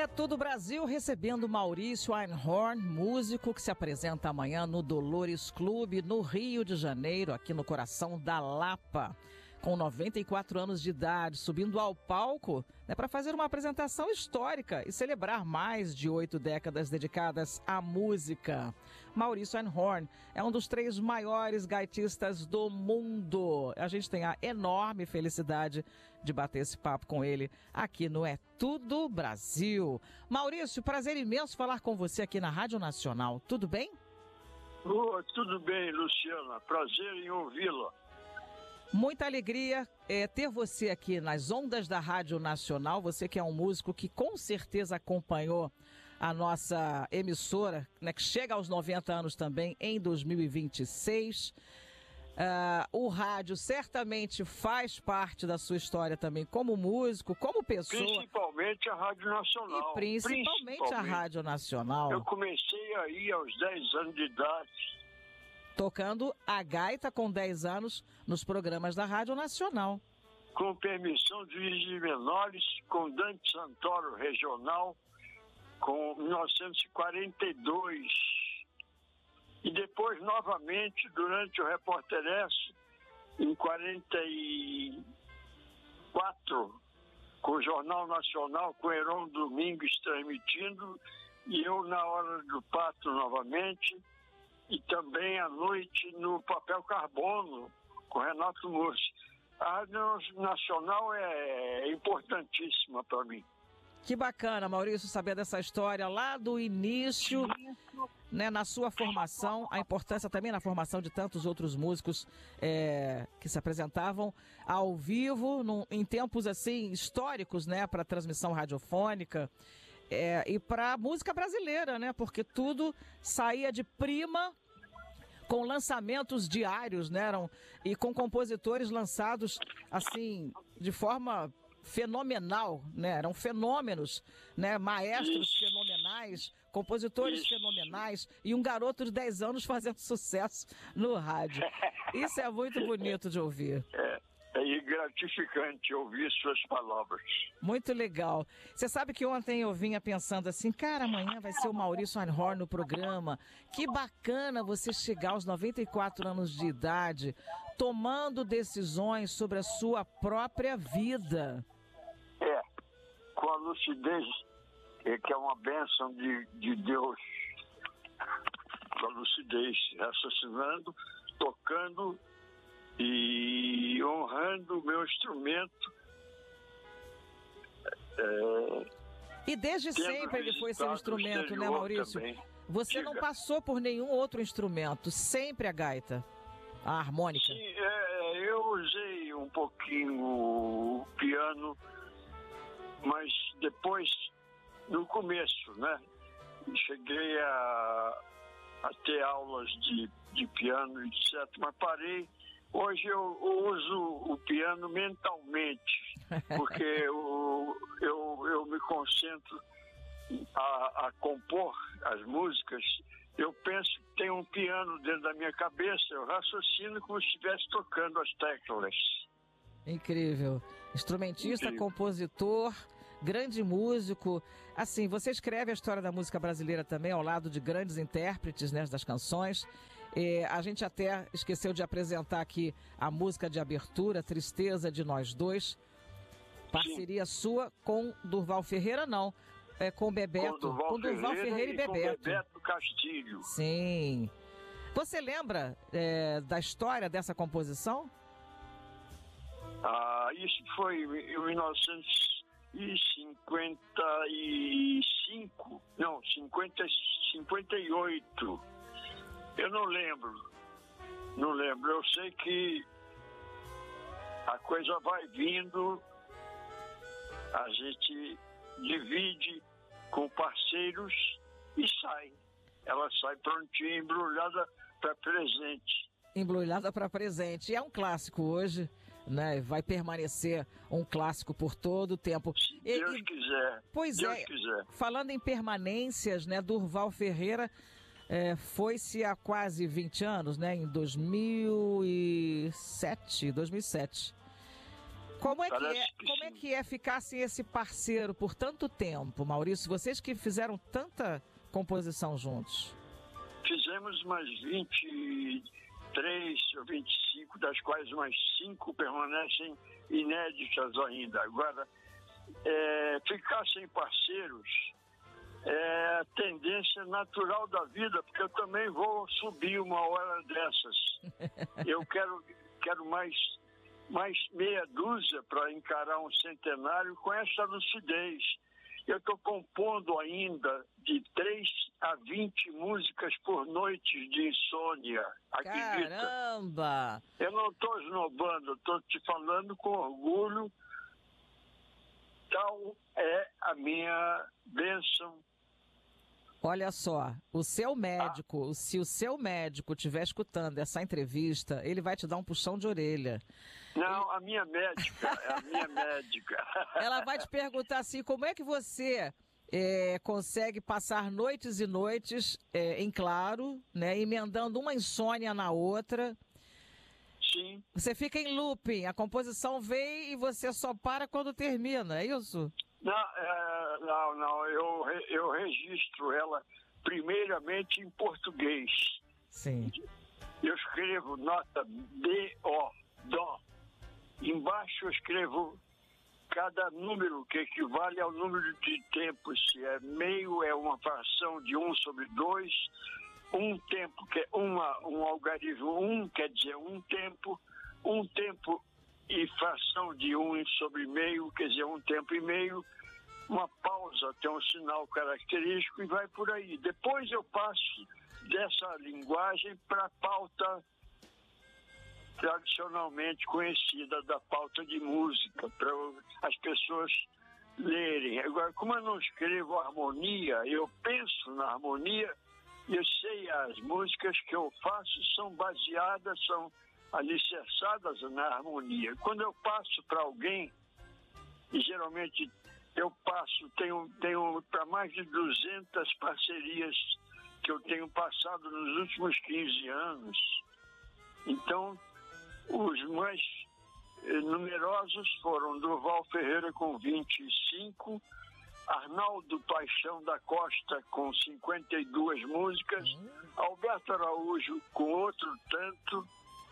É Tudo Brasil recebendo Maurício Einhorn, músico que se apresenta amanhã no Dolores Clube, no Rio de Janeiro, aqui no coração da Lapa. Com 94 anos de idade, subindo ao palco, para fazer uma apresentação histórica e celebrar mais de 8 décadas dedicadas à música. Maurício Einhorn é um dos 3 maiores gaitistas do mundo. A gente tem a enorme felicidade de bater esse papo com ele aqui no É Tudo Brasil. Maurício, prazer imenso falar com você aqui na Rádio Nacional. Tudo bem? Tudo bem, Luciana. Prazer em ouvi-la. Muita alegria ter você aqui nas ondas da Rádio Nacional, você que é um músico que com certeza acompanhou a nossa emissora, que chega aos 90 anos também em 2026. O rádio certamente faz parte da sua história também como músico, como pessoa. Principalmente a Rádio Nacional. E principalmente a Rádio Nacional. Eu comecei aí aos 10 anos de idade. Tocando a gaita com 10 anos nos programas da Rádio Nacional. Com permissão de juiz de menores, com Dante Santoro Regional, com 1942. E depois, novamente, durante o Repórter S, em 44, com o Jornal Nacional, com Heron Domingos transmitindo, e eu na Hora do Pato novamente. E também à noite no Papel Carbono, com Renato Mussi. A Rádio Nacional é importantíssima para mim. Que bacana, Maurício, saber dessa história lá do início, na sua formação, a importância também na formação de tantos outros músicos que se apresentavam ao vivo, em tempos assim históricos, para transmissão radiofônica. E para a música brasileira, porque tudo saía de prima com lançamentos diários, e com compositores lançados assim de forma fenomenal, eram fenômenos, maestros fenomenais, compositores fenomenais e um garoto de 10 anos fazendo sucesso no rádio. Isso é muito bonito de ouvir. É gratificante ouvir suas palavras. Muito legal. Você sabe que ontem eu vinha pensando assim, cara, amanhã vai ser o Maurício Einhorn no programa. Que bacana você chegar aos 94 anos de idade, tomando decisões sobre a sua própria vida. Com a lucidez, que é uma bênção de Deus. Com a lucidez, raciocinando, tocando e honrando o meu instrumento. E desde sempre ele foi seu instrumento, Maurício? Também. Você não passou por nenhum outro instrumento, sempre a gaita, a harmônica? Sim, eu usei um pouquinho o piano, mas depois, no começo, cheguei a ter aulas de piano, etc., mas parei. Hoje eu uso o piano mentalmente, porque eu me concentro a compor as músicas. Eu penso que tem um piano dentro da minha cabeça, eu raciocino como se estivesse tocando as teclas. Incrível. Instrumentista, compositor, grande músico. Assim, você escreve a história da música brasileira também ao lado de grandes intérpretes, das canções. A gente até esqueceu de apresentar aqui a música de abertura, Tristeza de Nós Dois. Parceria sua com Durval Ferreira, não. Com Bebeto. Com Durval Ferreira e Bebeto. Com Bebeto Castilho. Sim. Você lembra da história dessa composição? Isso foi em 1955. Não, 58. Eu não lembro. Eu sei que a coisa vai vindo, a gente divide com parceiros e sai. Ela sai prontinha, embrulhada para presente. Embrulhada para presente. E é um clássico hoje, vai permanecer um clássico por todo o tempo. Se Deus quiser. Pois Deus quiser. Falando em permanências, Durval Ferreira foi-se há quase 20 anos, em 2007. Como é que é ficar sem esse parceiro por tanto tempo, Maurício? Vocês que fizeram tanta composição juntos. Fizemos umas 23 ou 25, das quais umas 5 permanecem inéditas ainda. Agora, ficar sem parceiros é a tendência natural da vida, porque eu também vou subir uma hora dessas. Eu quero mais meia dúzia para encarar um centenário com essa lucidez. Eu estou compondo ainda de 3 a 20 músicas por noite de insônia. Acredita? Caramba! Eu não estou esnobando, estou te falando com orgulho. Tal é a minha bênção. Olha só, se o seu médico estiver escutando essa entrevista, ele vai te dar um puxão de orelha. Não, a minha médica, é a minha médica. Ela vai te perguntar assim, como é que você consegue passar noites e noites em claro, né, emendando uma insônia na outra. Sim. Você fica em looping, a composição vem e você só para quando termina, é isso? Não, eu registro ela primeiramente em português. Sim. Eu escrevo nota D-O, Dó. Embaixo eu escrevo cada número que equivale ao número de tempos. Se é meio, é uma fração de 1/2. Um tempo, que é um algarismo 1, quer dizer um tempo e fração de 1/meio, quer dizer um tempo e meio. Uma pausa tem um sinal característico e vai por aí. Depois eu passo dessa linguagem para a pauta tradicionalmente conhecida da pauta de música, para as pessoas lerem. Agora, como eu não escrevo harmonia, eu penso na harmonia e eu sei as músicas que eu faço são alicerçadas na harmonia. Quando eu passo para alguém, e geralmente eu passo, tenho para mais de 200 parcerias que eu tenho passado nos últimos 15 anos. Então, os mais numerosos foram Durval Ferreira com 25, Arnaldo Paixão da Costa com 52 músicas, Alberto Araújo com outro tanto,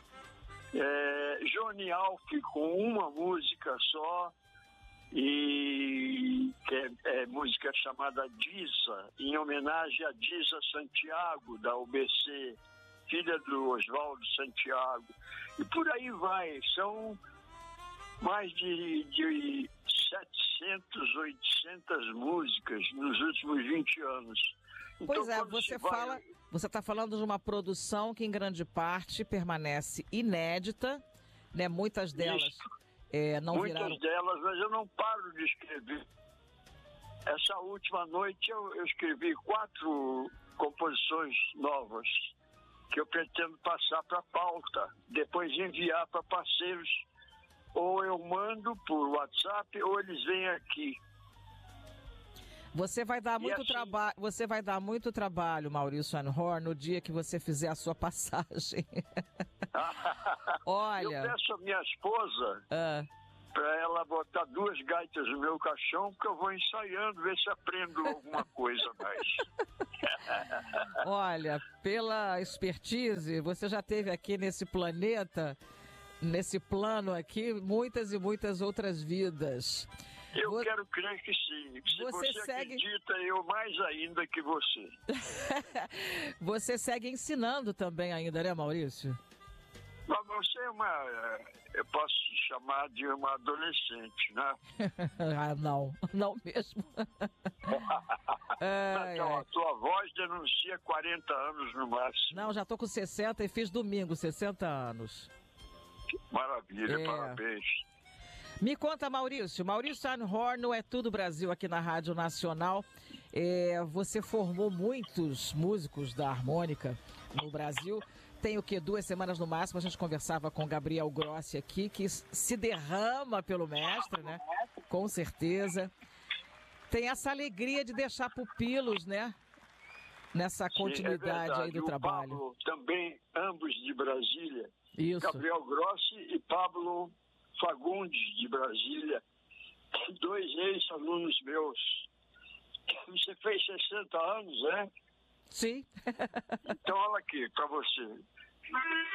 Johnny Alf com uma música só, e que é música chamada Disa, em homenagem a Disa Santiago, da UBC, filha do Oswaldo Santiago. E por aí vai, são mais de 700, 800 músicas nos últimos 20 anos. Pois é, você está falando de uma produção que em grande parte permanece inédita, né? Muitas delas Muitas delas, mas eu não paro de escrever. Essa última noite eu escrevi 4 composições novas que eu pretendo passar para a pauta, depois enviar para parceiros, ou eu mando por WhatsApp ou eles vêm aqui. Você vai dar muito trabalho, Maurício Einhorn, no dia que você fizer a sua passagem. Olha, eu peço a minha esposa para ela botar 2 gaitas no meu caixão, porque eu vou ensaiando, ver se aprendo alguma coisa mais. Olha, pela expertise, você já teve aqui nesse planeta, nesse plano aqui, muitas e muitas outras vidas. Eu quero crer que sim. Se você acredita, eu mais ainda que você. Você segue ensinando também ainda, né, Maurício? Mas você eu posso te chamar de uma adolescente, né? não mesmo. Então, a tua voz denuncia 40 anos no máximo. Não, já tô com 60 e fiz domingo, 60 anos. Maravilha, parabéns. Me conta, Maurício Einhorn no É Tudo Brasil aqui na Rádio Nacional. Você formou muitos músicos da harmônica no Brasil. Tem o quê? 2 semanas no máximo. A gente conversava com Gabriel Grossi aqui, que se derrama pelo mestre, né? Com certeza. Tem essa alegria de deixar pupilos, né? Nessa continuidade aí do trabalho. Pablo, também, ambos de Brasília. Isso. Gabriel Grossi e Pablo Fagundes, de Brasília, 2 ex-alunos meus. Você fez 60 anos, né? Sim. Então, olha aqui, para você.